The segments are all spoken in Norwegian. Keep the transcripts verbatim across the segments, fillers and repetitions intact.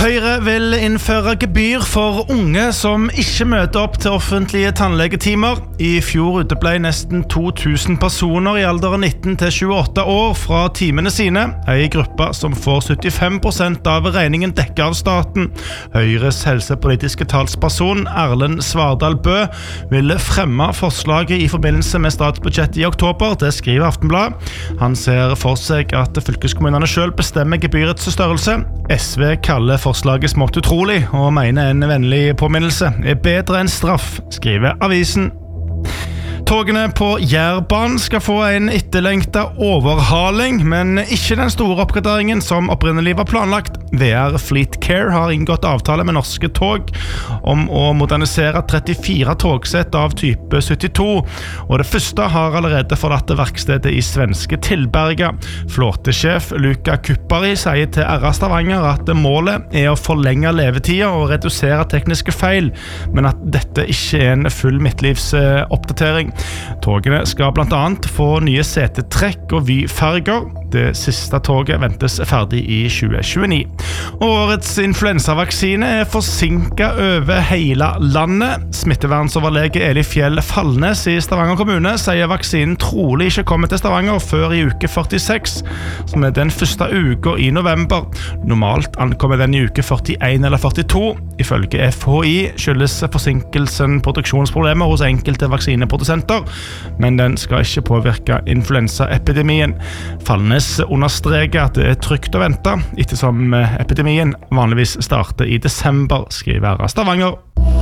Høyre vil innføre gebyr for unge som ikke møter opp til offentlige tannlegetimer. I fjor uteble nesten to tusen personer i alderen nitten til tjueåtte år fra timene sine, en gruppe som får syttifem prosent av regningen dekket av staten. Høyres helsepolitiske talsperson Erlend Svardal Bø vil fremme forslaget i forbindelse med statsbudsjettet i oktober, det skriver Aftenblad. Han ser for seg at fylkeskommunene selv bestemmer gebyrets størrelse. S V kaller forslaget smått utrolig og mener en vennlig påminnelse er bedre enn straff, skriver avisen. Togene på Jærbanen skal få en etterlengtet overhaling, men ikke den store oppgraderingen som opprinnelig var planlagt. V R Fleet Care har inngått avtale med Norske Tog om å modernisere trettifire togsett av type syttito, og det første har allerede forlatt verkstedet i svenske Tillberga. Flåtesjef Luca Kuppari sier til R A Stavanger at målet er å forlenge levetida og redusere tekniske feil, men at dette ikke er en full midtlivsoppdatering. Togene skal blant annet få nye setetrekk og vyfarger. Det siste toget ventes ferdig i tjue tjueni. Årets influensavaksine er forsinket over hele landet. Smittevernsoverlege Eli Fjell Fallnes i Stavanger kommune sier vaksinen trolig ikke kommer til Stavanger før i uke førtiseks, som er den første uka i november. Normalt ankommer den i uke førtien eller førtito. Ifølge F H I skyldes forsinkelsen produksjonsproblemer hos enkelte vaksineprodusenter, men den skal ikke påvirke influensaepidemien. Fallnes understreker at det er trygt å vente, ettersom epidemien vanligvis starter i desember, skriver Stavanger.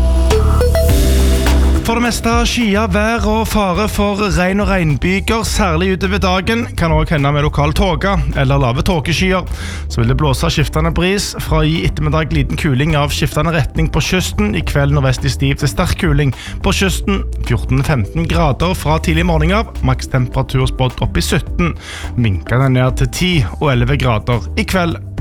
For det meste skyer vær og fare for regn og regnbyger, særlig utover dagen. Kan også hende med lokal tåke eller lave tåkeskyer. Så vil det blåse skiftende bris fra i ettermiddag liten kuling av skiftende retning på kysten. I kveld nordvestlig stiv til sterk kuling på kysten. fjorten til femten grader fra tidlig morgen av. Maks temperatur spådd opp i sytten. Minker den ned til ti og elleve grader i kveld.